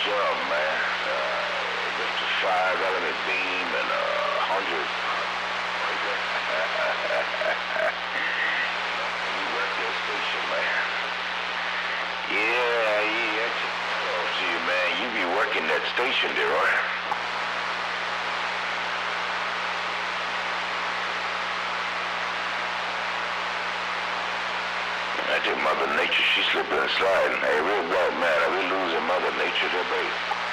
job, man. Mr. Five Element Beam and 100. You work that station, man. Yeah, talk to you, man. You be working that station there, right? I think Mother Nature, she slipping and sliding. Hey, real bad, man. Are we losing Mother Nature there, baby?